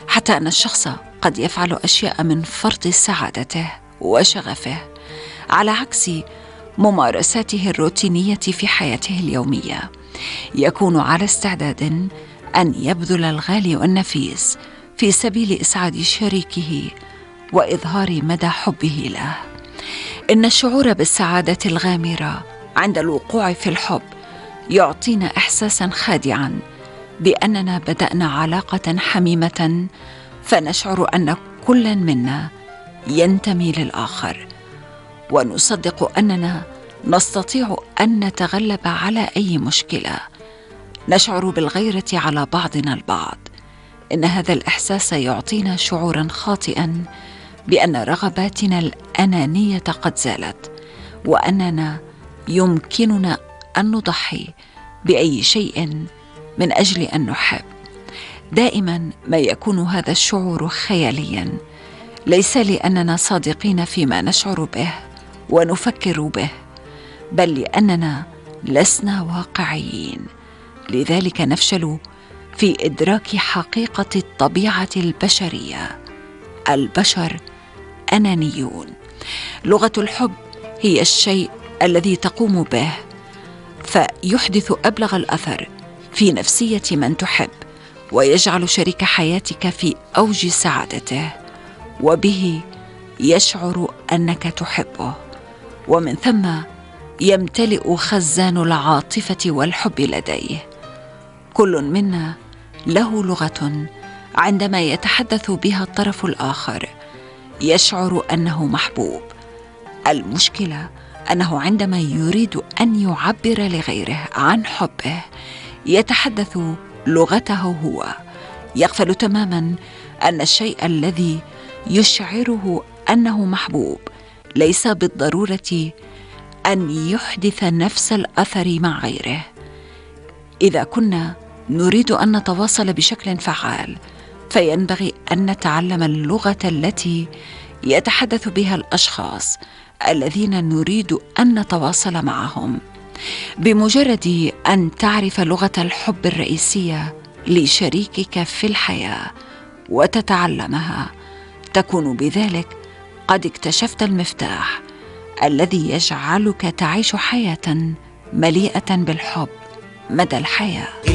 حتى أن الشخص قد يفعل أشياء من فرط سعادته وشغفه على عكس ممارساته الروتينية في حياته اليومية. يكون على استعداد أن يبذل الغالي والنفيس في سبيل إسعاد شريكه وإظهار مدى حبه له. إن الشعور بالسعادة الغامرة عند الوقوع في الحب يعطينا إحساسا خادعا بأننا بدأنا علاقة حميمة، فنشعر أن كل منا ينتمي للآخر، ونصدق أننا نستطيع أن نتغلب على أي مشكلة. نشعر بالغيرة على بعضنا البعض. إن هذا الإحساس يعطينا شعورا خاطئا بأن رغباتنا الأنانية قد زالت، وأننا يمكننا أن نضحي بأي شيء من أجل أن نحب. دائما ما يكون هذا الشعور خياليا، ليس لأننا صادقين فيما نشعر به ونفكر به، بل لأننا لسنا واقعيين. لذلك نفشل في إدراك حقيقة الطبيعة البشرية. البشر أنانيون. لغة الحب هي الشيء الذي تقوم به فيحدث أبلغ الأثر في نفسية من تحب، ويجعل شريك حياتك في أوج سعادته، وبه يشعر أنك تحبه، ومن ثم يمتلئ خزان العاطفة والحب لديه. كل منا له لغة عندما يتحدث بها الطرف الآخر يشعر أنه محبوب. المشكلة أنه عندما يريد أن يعبر لغيره عن حبه يتحدث لغته هو، يغفل تماما أن الشيء الذي يشعره أنه محبوب ليس بالضرورة أن يحدث نفس الأثر مع غيره. إذا كنا نريد أن نتواصل بشكل فعال فينبغي أن نتعلم اللغة التي يتحدث بها الأشخاص الذين نريد أن نتواصل معهم. بمجرد أن تعرف لغة الحب الرئيسية لشريكك في الحياة وتتعلمها، تكون بذلك قد اكتشفت المفتاح الذي يجعلك تعيش حياة مليئة بالحب مدى الحياة.